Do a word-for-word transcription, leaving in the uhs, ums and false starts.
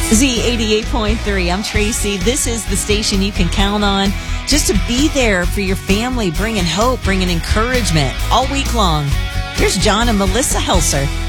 Z eighty-eight point three. I'm Tracy. This is the station you can count on just to be there for your family, bringing hope, bringing encouragement all week long. Here's John and Melissa Helser.